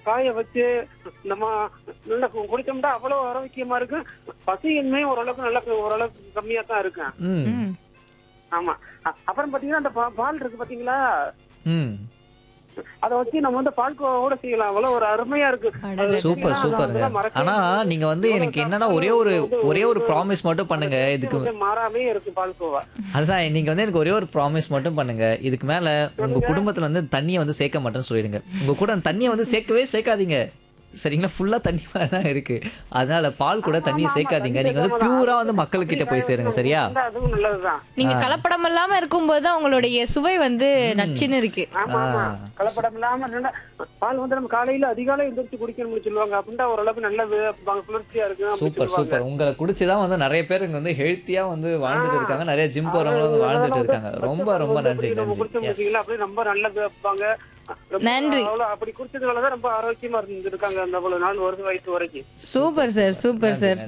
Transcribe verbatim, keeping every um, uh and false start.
காய வச்சு நம்ம நல்லா கு- குடிச்சோம்னா அவ்வளவு ஆரோக்கியமா இருக்கு. பசியின்மை ஓரளவுக்கு நல்லா ஓரளவுக்கு கம்மியா தான் இருக்கு. ம் ம். ஆமா. அ- அப்புறம் பாத்தீங்கன்னா அந்த பா- பால் இருக்கு பாத்தீங்களா, ம் அதை வச்சு நம்ம வந்து பால்கோவோட செய்யலாம். அவ்வளவு ஒரு அருமையா இருக்கு. அடடே. சூப்பர் சூப்பருங்க. ஆனா நீங்க வந்து எனக்கு என்னன்னா ஒரே ஒரு ஒரே ஒரு ப்ராமிஸ் மட்டும் பண்ணுங்க இதுக்கு. மாறாமே இருக்கு பால்கோவா. அதுதான் நீங்க வந்து எனக்கு ஒரே ஒரு ப்ராமிஸ் மட்டும் பண்ணுங்க. இதுக்கு மேல உங்க குடும்பத்துல வந்து தண்ணியை வந்து சேர்க்க மாட்டேன்னு சொல்லிடுங்க. உங்க கூட அந்த தண்ணியை வந்து சேர்க்கவே சேர்க்காதீங்க. சரிங்களா? ஃபுல்லா தண்ணி மாதிரி தான் இருக்கு. அதனால பால் கூட தண்ணியை சேர்க்காதீங்க. நீங்க வந்து பியூரா வந்து மக்கள் கிட்ட போய் சேருங்க. சரியா? அதுவும் நல்லதுதான். நீங்க கலப்படம் இல்லாம இருக்கும்போது தான் உங்களுடைய சுவை வந்து நச்சுன்னு இருக்கு. ஆமா ஆமா. கலப்படம் இல்லாம இருந்தா பால் வந்து நம்ம காலையில அதிகாலை எந்திரிச்சு குடிக்கணும்னு சொல்லுவாங்க. அப்படின்னா ஓரளவுக்கு நல்லது, அப்படிம்பாங்க, குளிர்ச்சியா இருக்கு அப்படின்னு சூப்பர் சொல்லுவாங்க. சூப்பர். உங்களை குடிச்சுதான் வந்து நிறைய பேர் இங்க வந்து ஹெல்த்தியா வந்து வாழ்ந்துட்டு இருக்காங்க. நிறைய ஜிம் போறவங்க வந்து வாழ்ந்துட்டு இருக்காங்க. ரொம்ப ரொம்ப நன்றி நம்ம நன்றி. குடிச்சோம் Yes. பாத்தீங்களா, அப்படியே ரொம்ப நல்லது அப்படிம்பாங்க. ரொம்ப நன்றி. அவ்வளவு அப்படி குடிச்சதுனாலதான் ரொம்ப ஆரோக்கியமா இருந்திருக்காங்க அந்த அவ்வளவு நாள் ஒரு வயசு வரைக்கும். Super sir, super sir.